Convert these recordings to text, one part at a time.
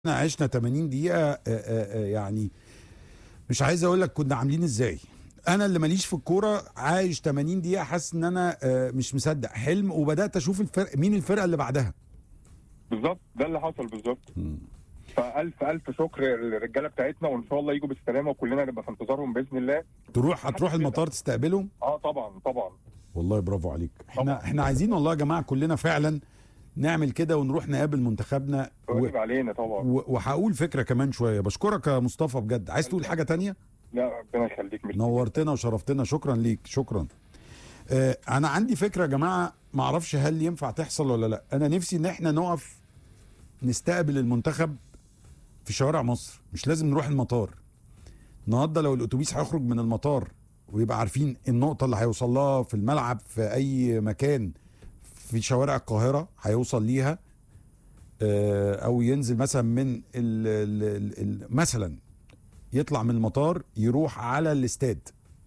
احنا عشنا 80 دقيقة يعني مش عايز اقول لك كنا عاملين ازاي. انا اللي ماليش في الكورة عايش 80 دقيقة حاسس ان انا مش مصدق حلم، وبدأت اشوف الفرق مين الفرقة اللي بعدها. بالظبط ده اللي حصل بالظبط. فالف الف شكر للرجاله بتاعتنا، وان شاء الله يجوا بالسلامه وكلنا نبقى في انتظارهم باذن الله. هتروح المطار تستقبلهم؟ طبعا. والله برافو عليك. طبعاً. احنا عايزين والله يا جماعة كلنا فعلا نعمل كده ونروح نقابل منتخبنا واجب علينا طبعا. وهقول فكرة كمان شوية. بشكرك يا مصطفى بجد. عايز تقول حاجة تانية؟ لا ربنا يخليك. نورتنا وشرفتنا، شكرا ليك. شكرا. انا عندي فكرة يا جماعة، معرفش هل ينفع تحصل ولا لا. انا نفسي ان احنا نقف نستقبل المنتخب في شوارع مصر، مش لازم نروح المطار. النهارده لو الاتوبيس هيخرج من المطار ويبقى عارفين النقطة اللي هيوصل لها في الملعب في اي مكان في شوارع القاهرة هيوصل ليها، او ينزل مثلا من مثلا يطلع من المطار يروح على الاستاد.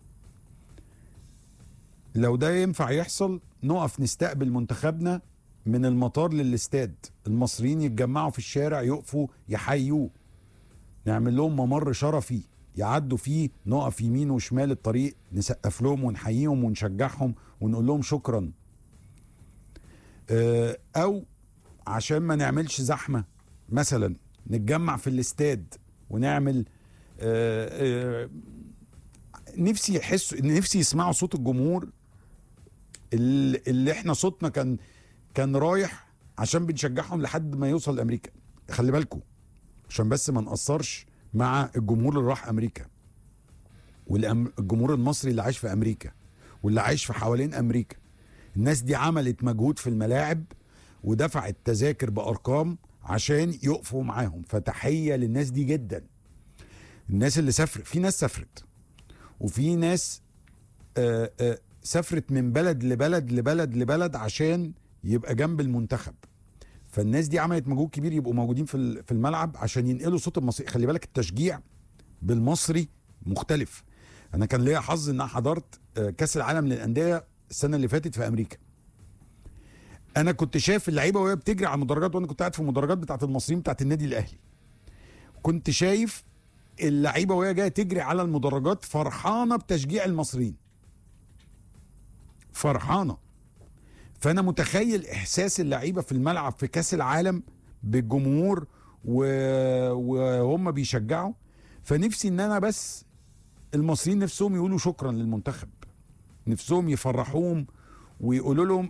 لو ده ينفع يحصل نقف نستقبل منتخبنا من المطار للاستاد، المصريين يتجمعوا في الشارع يقفوا يحيوه، نعمل لهم ممر شرفي يعدوا فيه، نقف يمين وشمال الطريق نسقف لهم ونحييهم ونشجعهم ونقول لهم شكرا. او عشان ما نعملش زحمة مثلا نتجمع في الاستاد ونعمل نفسي يسمعوا صوت الجمهور اللي احنا صوتنا كان رايح عشان بنشجعهم لحد ما يوصل لامريكا. خلي بالكم عشان بس ما نقصرش مع الجمهور اللي راح امريكا والجمهور المصري اللي عايش في امريكا واللي عايش في حوالين امريكا. الناس دي عملت مجهود في الملاعب ودفعت تذاكر بارقام عشان يقفوا معاهم، فتحية للناس دي جدا. الناس اللي سافرت، في ناس سافرت وفي ناس سافرت من بلد لبلد لبلد لبلد عشان يبقى جنب المنتخب. فالناس دي عملت مجهود كبير يبقوا موجودين في الملعب عشان ينقلوا صوت المصري. خلي بالك التشجيع بالمصري مختلف. انا كان ليا حظ ان انا حضرت كاس العالم للانديه السنه اللي فاتت في امريكا. انا كنت شايف اللعيبه وهي بتجري على المدرجات، وانا كنت قاعد في المدرجات بتاعت المصريين بتاعت النادي الاهلي. كنت شايف اللعيبه وهي جايه تجري على المدرجات فرحانه بتشجيع المصريين، فرحانه. فانا متخيل احساس اللعيبه في الملعب في كاس العالم بالجمهور وهم بيشجعوا. فنفسي ان انا بس المصريين نفسهم يقولوا شكرا للمنتخب، نفسهم يفرحوهم ويقولوا لهم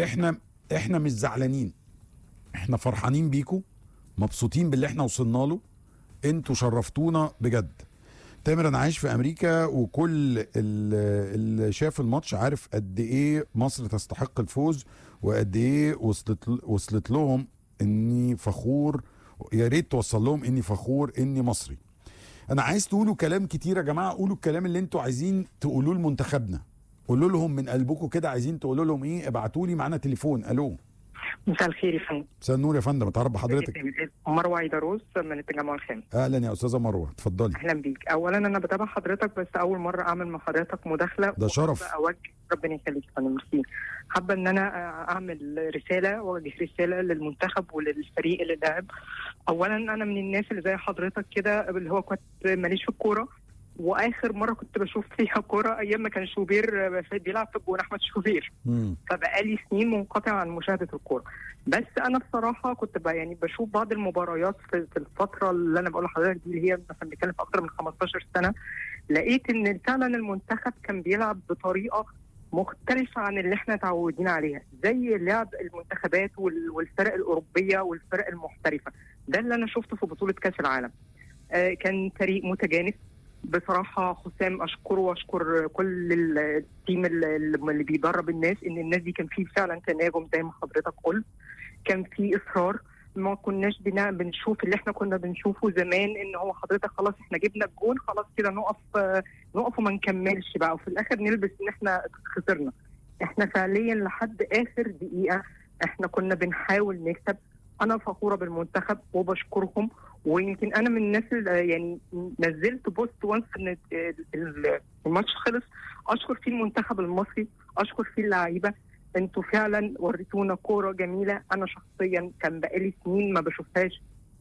احنا مش زعلانين، احنا فرحانين بيكم، مبسوطين باللي احنا وصلنا له، انتوا شرفتونا بجد. تامر انا عايش في امريكا وكل اللي شاف الماتش عارف قد ايه مصر تستحق الفوز وقد ايه وصلت لهم اني فخور. يا ريت توصل لهم اني فخور اني مصري. انا عايز تقولوا كلام كتير يا جماعه، قولوا الكلام اللي انتوا عايزين تقولوه لمنتخبنا، قولوا لهم من قلبكم كده عايزين تقولوا لهم ايه. ابعتوا لي، معانا تليفون. الو. مساء الخير يا فندم. مساء النور يا فندم، اتعرف بحضرتك. مروه عيدروس من التجمع الخامس. اهلا يا استاذه مروه، اتفضلي. اهلا بيك. اولا انا بتابع حضرتك بس اول مره اعمل مع حضرتك مداخله، ده شرف. ربنا يخليك يا فندم. ميرسي. حابه ان انا اعمل رساله واوجه رساله للمنتخب وللفريق اللي لعب. اولا انا من الناس اللي زي حضرتك كده اللي هو كنت ماليش في الكوره، واخر مره كنت بشوف فيها كوره ايام ما كان شوبير بيلعب في الجون، احمد شوبير. فبقالي سنين منقطع عن مشاهده الكوره. بس انا بصراحه كنت يعني بشوف بعض المباريات في الفتره اللي انا بقول لحضرتك دي اللي هي مثلا بنتكلم في اكتر من 15 سنه. لقيت ان فعلا المنتخب كان بيلعب بطريقه مختلفه عن اللي احنا تعودين عليها، زي لعب المنتخبات والفرق الاوروبيه والفرق المحترفه. ده اللي انا شفته في بطوله كاس العالم. كان فريق متجانس بصراحه. حسام اشكره واشكر كل التيم اللي بيدرب الناس، ان الناس دي كان فيه فعلا تناغم زي ما حضرتك قلت، كان فيه اصرار. ما كناش بنشوف اللي احنا كنا بنشوفه زمان، ان هو حضرتك خلاص احنا جبنا الجون خلاص كده نقف وما نكملش بقى وفي الاخر نلبس ان احنا خسرنا. احنا فعليا لحد اخر دقيقه احنا كنا بنحاول نكسب. انا فخوره بالمنتخب وبشكرهم، ويمكن انا من الناس اللي يعني نزلت بوست وانس ان الماتش خلص اشكر فيه المنتخب المصري، اشكر فيه اللعيبه. انتوا فعلا وريتونا كوره جميله. انا شخصيا كان بقالي سنين ما بشوفهاش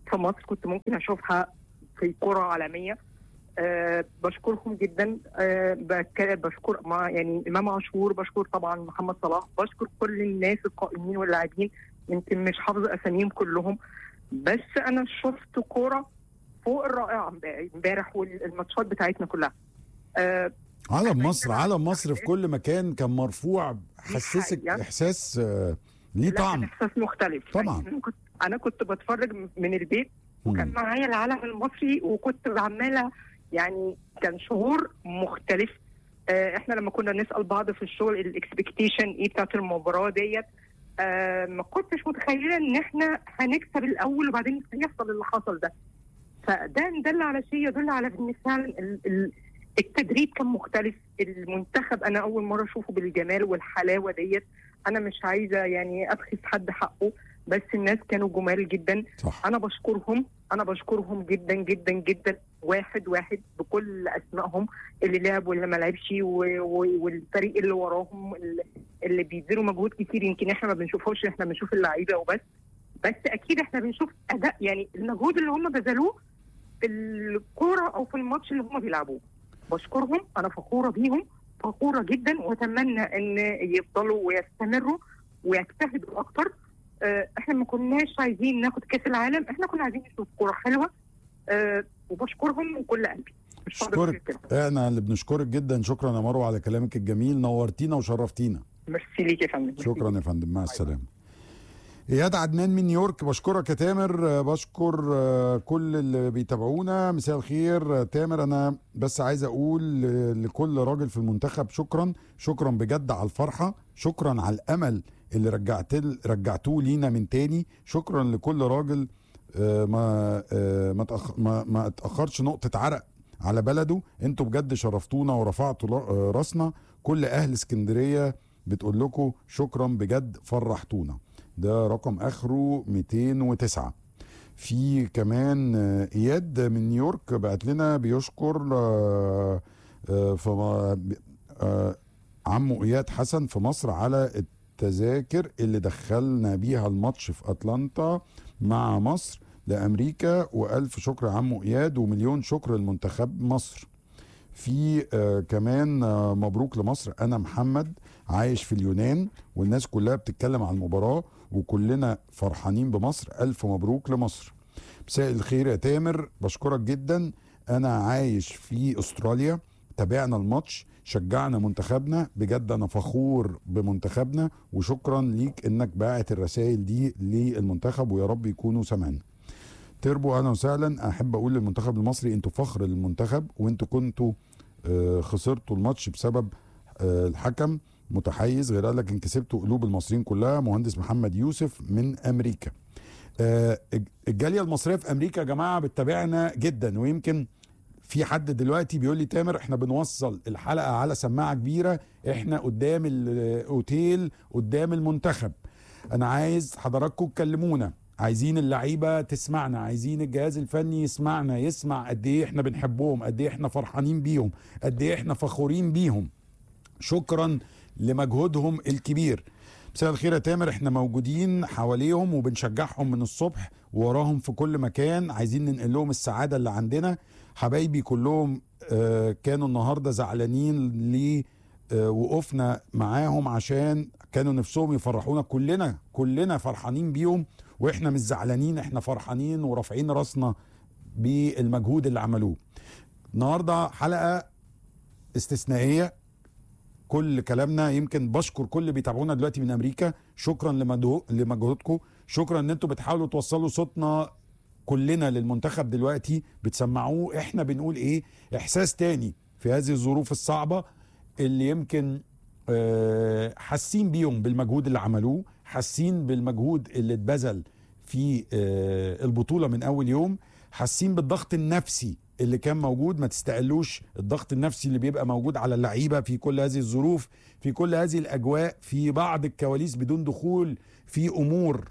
في مصر كنت ممكن اشوفها في كرة عالمية. بشكرهم جدا. بشكر يعني امام عاشور، بشكر طبعا محمد صلاح، بشكر كل الناس القائمين واللاعبين، يمكن مش حافظ اساميهم كلهم، بس انا شفت كرة فوق الرائعة امبارح والماتشات بتاعتنا كلها. علم مصر، علم مصر في كل مكان كان مرفوع، حسسك احساس ليه طعم، احساس مختلف طبعا. يعني انا كنت بتفرج من البيت وكان معايا العلم المصري وكنت عماله، يعني كان شعور مختلف. احنا لما كنا نسال بعض في الشغل الاكسبكتيشن ايه بتاعت المباراه ديت، ما كنتش متخيله ان احنا هنكسب الاول وبعدين هيحصل اللي حصل ده. فده دل على شيء يدل على ان فعلا التدريب كان مختلف. المنتخب انا اول مره اشوفه بالجمال والحلاوه ديت. انا مش عايزه يعني ابخس حد حقه، بس الناس كانوا جمال جدا. صح. انا بشكرهم جدا جدا جدا، واحد واحد بكل اسمائهم، اللي لعب واللي ما لعبش والفريق اللي وراهم اللي بيبذلوا مجهود كتير. يمكن احنا ما بنشوفوش، احنا بنشوف اللعيبه وبس، بس اكيد احنا بنشوف اداء، يعني المجهود اللي هم بذلوه في الكوره او في الماتش اللي هم بيلعبوه. بشكرهم، انا فخوره بيهم، فخوره جدا، واتمنى ان يفضلوا ويستمروا ويجتهدوا اكتر. احنا ما كناش عايزين ناخد كاس العالم، احنا كنا عايزين نشوف كوره حلوه. وبشكرهم من كل قلبي. اشكرك، احنا اللي بنشكرك جدا. شكرا يا مروه على كلامك الجميل، نورتينا وشرفتينا. ميرسي ليك يا فندم. شكرا يا فندم، مع السلامه. اياد عدنان من نيويورك، بشكرك يا تامر، بشكر كل اللي بيتابعونا. مساء الخير تامر، انا بس عايز اقول لكل راجل في المنتخب شكرا بجد على الفرحه، شكرا على الامل اللي رجعتوه لينا من تاني، شكرا لكل راجل ما اتاخرش نقطه عرق على بلده. انتوا بجد شرفتونا ورفعتوا راسنا. كل اهل اسكندريه بتقول لكم شكرا بجد، فرحتونا. ده رقم اخره 209. في كمان اياد من نيويورك بعت لنا بيشكر عمو اياد حسن في مصر على التذاكر اللي دخلنا بيها الماتش في اتلانتا مع مصر لامريكا، والف شكر عمو اياد، ومليون شكر لمنتخب مصر. في كمان مبروك لمصر، انا محمد عايش في اليونان والناس كلها بتتكلم عن المباراة وكلنا فرحانين بمصر، الف مبروك لمصر. مساء الخير يا تامر، بشكرك جدا، انا عايش في استراليا، تابعنا الماتش، شجعنا منتخبنا، بجد انا فخور بمنتخبنا، وشكرا ليك انك باعت الرسائل دي للمنتخب، ويا رب يكونوا سمعنا. تربو اهلا وسهلا، احب اقول للمنتخب المصري انتوا فخر للمنتخب، وانتوا كنتوا خسرتوا الماتش بسبب الحكم متحيز، غير قال لك ان كسبتوا قلوب المصريين كلها. مهندس محمد يوسف من امريكا. الجاليه المصريه في امريكا يا جماعه بتتابعنا جدا، ويمكن في حد دلوقتي بيقول لي تامر احنا بنوصل الحلقه على سماعه كبيره، احنا قدام الاوتيل قدام المنتخب. انا عايز حضراتكم تكلمونا، عايزين اللعيبه تسمعنا، عايزين الجهاز الفني يسمعنا، يسمع قد ايه احنا بنحبهم، قد ايه احنا فرحانين بيهم، قد ايه احنا فخورين بيهم. شكرا لمجهودهم الكبير. مساء الخير يا تامر، احنا موجودين حواليهم وبنشجعهم من الصبح ووراهم في كل مكان، عايزين ننقل لهم السعاده اللي عندنا. حبايبي كلهم كانوا النهارده زعلانين ليه وقفنا معاهم عشان كانوا نفسهم يفرحونا. كلنا فرحانين بيهم، واحنا مش زعلانين، احنا فرحانين ورافعين راسنا بالمجهود اللي عملوه. النهارده حلقه استثنائيه، كل كلامنا يمكن بشكر كل اللي بيتابعونا دلوقتي من امريكا، شكرا لمجهودكم، شكرا ان انتوا بتحاولوا توصلوا صوتنا كلنا للمنتخب دلوقتي، بتسمعوه احنا بنقول ايه، احساس تاني في هذه الظروف الصعبه اللي يمكن حاسين بيهم بالمجهود اللي عملوه، حاسين بالمجهود اللي اتبذل في البطوله من اول يوم، حاسين بالضغط النفسي اللي كان موجود. ما تستقلوش الضغط النفسي اللي بيبقى موجود على اللعيبه في كل هذه الظروف، في كل هذه الاجواء، في بعض الكواليس بدون دخول في امور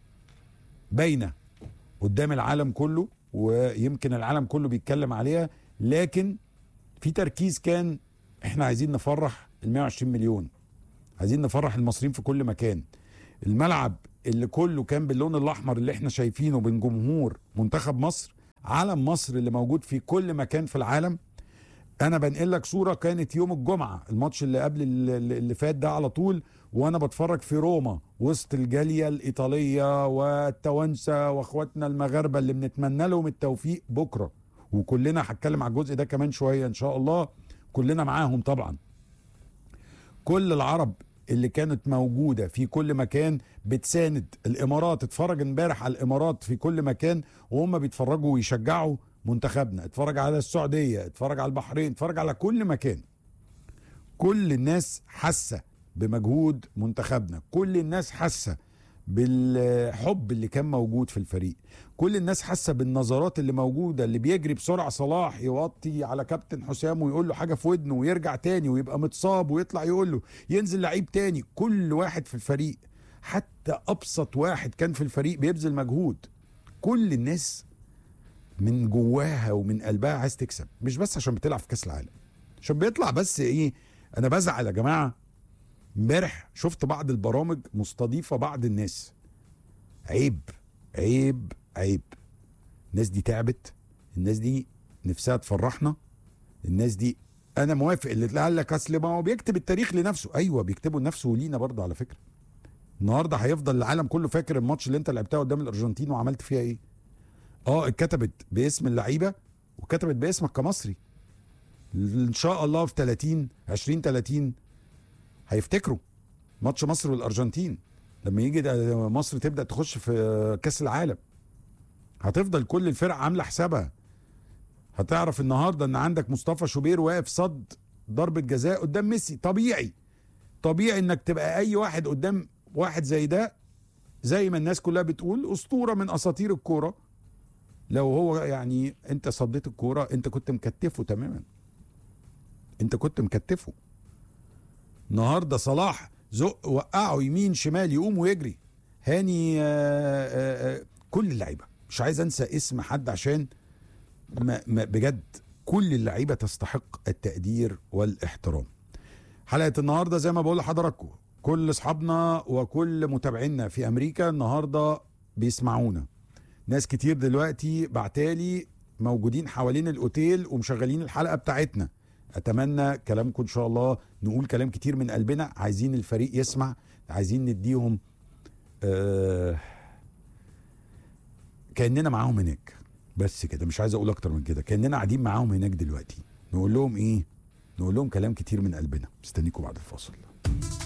باينه قدام العالم كله، ويمكن العالم كله بيتكلم عليها، لكن في تركيز كان احنا عايزين نفرح ال 120 مليون، عايزين نفرح المصريين في كل مكان. الملعب اللي كله كان باللون الاحمر اللي احنا شايفينه بين جمهور منتخب مصر، علم مصر اللي موجود في كل مكان في العالم. انا بنقل لك صوره كانت يوم الجمعه، الماتش اللي قبل اللي فات ده على طول، وانا بتفرج في روما وسط الجاليه الايطاليه والتوانسه واخواتنا المغاربه اللي بنتمنى لهم التوفيق بكره، وكلنا هتكلم على الجزء ده كمان شويه ان شاء الله، كلنا معاهم طبعا. كل العرب اللي كانت موجوده في كل مكان بتساند الامارات، اتفرج امبارح على الامارات في كل مكان وهم بيتفرجوا ويشجعوا منتخبنا، اتفرج على السعوديه، اتفرج على البحرين، اتفرج على كل مكان. كل الناس حاسه بمجهود منتخبنا، كل الناس حاسه بالحب اللي كان موجود في الفريق، كل الناس حاسه بالنظرات اللي موجوده، اللي بيجري بسرعه صلاح يوطي على كابتن حسام ويقول له حاجه في ودنه ويرجع تاني ويبقى متصاب ويطلع يقول له، ينزل لعيب تاني، كل واحد في الفريق، حتى ابسط واحد كان في الفريق بيبذل مجهود. كل الناس من جواها ومن قلبها عايز تكسب، مش بس عشان بتلعب في كاس العالم، عشان بيطلع بس ايه. انا بزعل يا جماعه، امبارح شفت بعض البرامج مستضيفه بعض الناس، عيب عيب عيب. الناس دي تعبت، الناس دي نفسها تفرحنا، الناس دي انا موافق اللي قال لك اصل ما هو بيكتب التاريخ لنفسه، ايوه بيكتبه لنفسه ولينا برضه على فكره. النهارده هيفضل العالم كله فاكر الماتش اللي انت لعبتها قدام الارجنتين وعملت فيها ايه. اتكتبت باسم اللعيبه وكتبت باسمك كمصري. ان شاء الله في 2030 هيفتكروا ماتش مصر والارجنتين لما يجي مصر تبدا تخش في كاس العالم. هتفضل كل الفرق عامله حسابها. هتعرف النهارده ان عندك مصطفى شوبير واقف صد ضربه جزاء قدام ميسي. طبيعي انك تبقى اي واحد قدام واحد زي ده، زي ما الناس كلها بتقول اسطوره من اساطير الكوره. لو هو يعني انت صديت الكوره انت كنت مكتفه تماما، انت كنت مكتفه. النهارده صلاح زق وقعه يمين شمال يقوم ويجري. هاني كل اللعيبه، مش عايز انسى اسم حد عشان ما بجد كل اللعيبه تستحق التقدير والاحترام. حلقه النهارده زي ما بقول لحضراتكم، كل اصحابنا وكل متابعينا في امريكا النهارده بيسمعونا. ناس كتير دلوقتي بعتالي موجودين حوالين الاوتيل ومشغلين الحلقه بتاعتنا. اتمنى كلامكم ان شاء الله، نقول كلام كتير من قلبنا، عايزين الفريق يسمع، عايزين نديهم كأننا معاهم هناك، بس كده، مش عايز اقول اكتر من كده، كأننا قاعدين معاهم هناك دلوقتي. نقول لهم ايه؟ نقول لهم كلام كتير من قلبنا. مستنيكم بعد الفاصل.